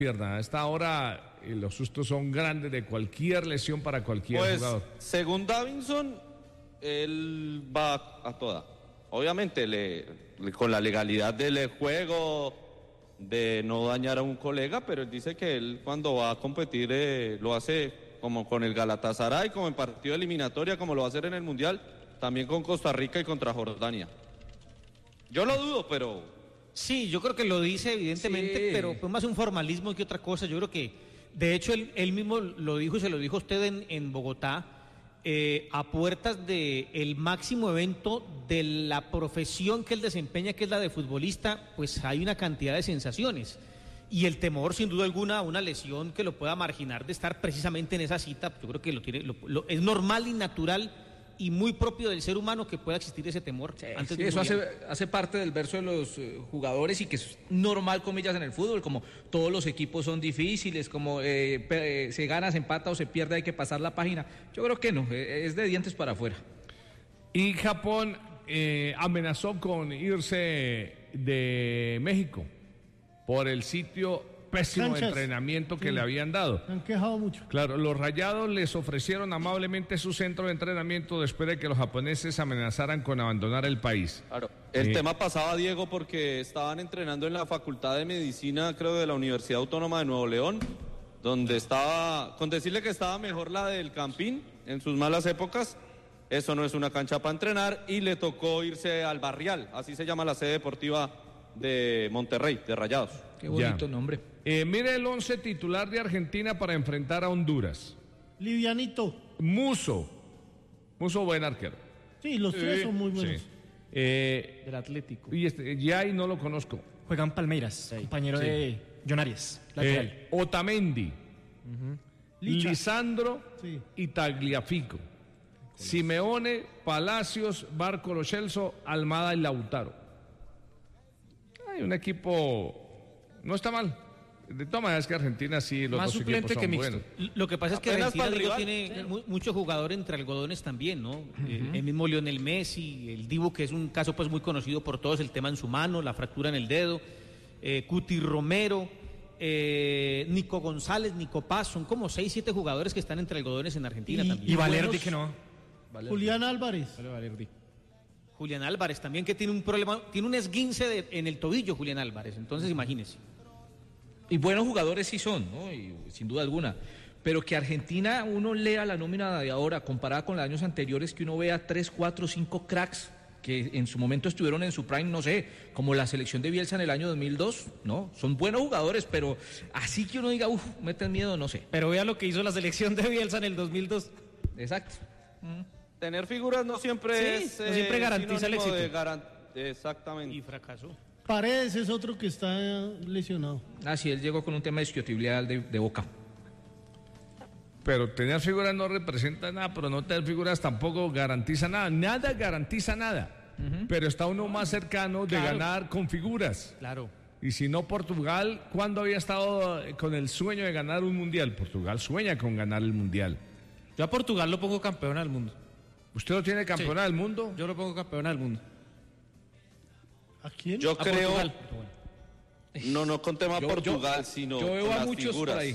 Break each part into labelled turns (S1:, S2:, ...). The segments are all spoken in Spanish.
S1: pierna. A esta hora los sustos son grandes de cualquier lesión para cualquier jugador.
S2: Según Davinson, él va a toda. Obviamente, con la legalidad del juego, de no dañar a un colega, pero él dice que él cuando va a competir lo hace como con el Galatasaray, como en partido de eliminatoria, como lo va a hacer en el Mundial, también con Costa Rica y contra Jordania. Yo lo dudo, pero...
S3: Sí, yo creo que lo dice evidentemente,
S4: sí,
S3: pero pues más un formalismo que otra cosa. Yo creo que, de hecho, él mismo lo dijo y se lo dijo a usted en Bogotá, a puertas del máximo evento de la profesión que él desempeña, que es la de futbolista, pues hay una cantidad de sensaciones. Y el temor, sin duda alguna, a una lesión que lo pueda marginar de estar precisamente en esa cita, yo creo que es normal y natural y muy propio del ser humano que pueda existir ese temor.
S4: Sí, eso hace parte del verso de los jugadores y que es normal, comillas, en el fútbol, como todos los equipos son difíciles, como se gana, se empata o se pierde, hay que pasar la página. Yo creo que no, es de dientes para afuera.
S1: Y Japón amenazó con irse de México por el sitio pésimo de entrenamiento que le habían dado.
S5: Se han quejado mucho.
S1: Claro, los Rayados les ofrecieron amablemente su centro de entrenamiento después de que los japoneses amenazaran con abandonar el país.
S2: Claro, el tema pasaba, Diego, porque estaban entrenando en la Facultad de Medicina, creo, de la Universidad Autónoma de Nuevo León, donde estaba, con decirle que estaba mejor la del Campín en sus malas épocas, eso no es una cancha para entrenar, y le tocó irse al Barrial, así se llama la sede deportiva de Monterrey, de Rayados.
S4: Qué bonito nombre.
S1: Mire el 11 titular de Argentina para enfrentar a Honduras.
S5: Livianito.
S1: Muso, buen arquero.
S5: Sí, los tres son muy buenos.
S1: Sí.
S3: Del Atlético.
S1: Y Yay no lo conozco.
S6: Juegan Palmeiras, compañero de John Arias, lateral.
S1: Otamendi, Lisandro y Tagliafico. Simeone, Palacios, Barco, Lo Celso, Almada y Lautaro. Hay un equipo, no está mal. De todas maneras que Argentina sí, los
S3: más
S1: dos
S3: suplente
S1: equipos son
S3: que mixto.
S1: buenos.
S3: Lo que pasa es que Argentina tiene mucho jugador entre algodones también, ¿no? El mismo Lionel Messi, el Dibu, que es un caso pues muy conocido por todos, el tema en su mano, la fractura en el dedo, Cuti Romero, Nico González, Nico Paz, son como 6-7 jugadores que están entre algodones en Argentina también.
S6: Y Valerdi que no.
S5: Julián Álvarez.
S3: Julián Álvarez también, que tiene un problema, tiene un esguince en el tobillo, Julián Álvarez, entonces imagínese.
S4: Y buenos jugadores sí son, ¿no? Y, sin duda alguna. Pero que Argentina, uno lea la nómina de ahora, comparada con los años anteriores, que uno vea 3, 4, 5 cracks que en su momento estuvieron en su prime, no sé, como la selección de Bielsa en el año 2002, ¿no? Son buenos jugadores, pero así que uno diga, meten miedo, no sé.
S3: Pero vea lo que hizo la selección de Bielsa en el 2002.
S4: Exacto.
S2: Tener figuras no siempre
S3: no siempre garantiza el éxito.
S2: Exactamente.
S3: Y fracasó.
S5: Paredes es otro que está lesionado.
S4: Sí, él llegó con un tema de isquiotibial de boca.
S1: Pero tener figuras no representa nada, pero no tener figuras tampoco garantiza nada. Nada garantiza nada. Pero está uno más cercano de ganar con figuras.
S3: Claro.
S1: Y si no, Portugal, ¿cuándo había estado con el sueño de ganar un mundial? Portugal sueña con ganar el mundial.
S3: Yo a Portugal lo pongo campeón del mundo.
S1: ¿Usted lo tiene campeona del mundo?
S3: Yo lo pongo campeona del mundo.
S5: ¿A quién?
S2: Yo creo...
S3: Portugal.
S2: No con tema Portugal, sino
S4: yo veo
S2: con
S4: a
S2: las
S4: muchos
S2: figuras.
S4: por ahí.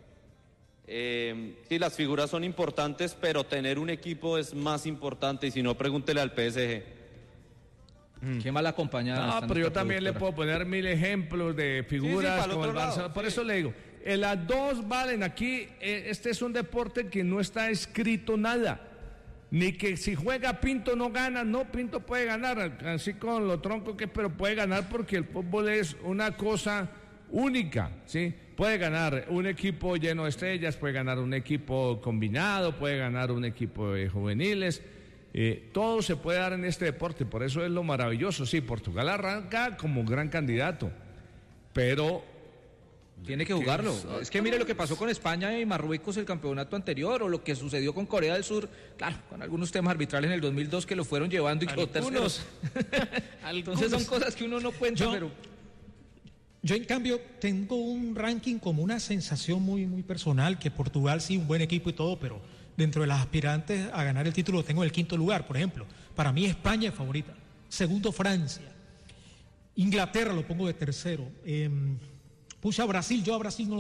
S2: Sí, las figuras son importantes, pero tener un equipo es más importante, y si no, pregúntele al PSG.
S4: Qué mal acompañada.
S1: No, pero yo también le puedo poner 1000 ejemplos de figuras como el Barça.
S2: Lado,
S1: por eso le digo, las dos valen aquí. Este es un deporte que no está escrito nada. Ni que si juega Pinto no gana. No, Pinto puede ganar, así con lo tronco que es, pero puede ganar porque el fútbol es una cosa única, ¿sí? Puede ganar un equipo lleno de estrellas, puede ganar un equipo combinado, puede ganar un equipo de juveniles. Todo se puede dar en este deporte, por eso es lo maravilloso. Sí, Portugal arranca como gran candidato, pero
S4: tiene que jugarlo. Es que mire lo que pasó con España y Marruecos el campeonato anterior, o lo que sucedió con Corea del Sur, claro, con algunos temas arbitrales en el 2002 que lo fueron llevando y quedó terceros. Entonces son cosas que uno no cuenta, pero...
S6: Yo en cambio tengo un ranking como una sensación muy, muy personal, que Portugal sí, un buen equipo y todo, pero dentro de las aspirantes a ganar el título tengo el 5º lugar, por ejemplo. Para mí España es favorita. Segundo, Francia. Inglaterra lo pongo de tercero. Puse a Brasil, yo a Brasil no